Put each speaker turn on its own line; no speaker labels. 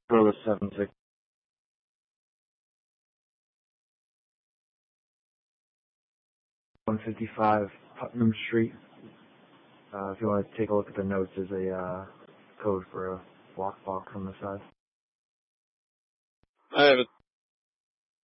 Go to 76. 155 Putnam Street. If you want to take a look at the notes, there's a code for a lockbox on the side.
I have it.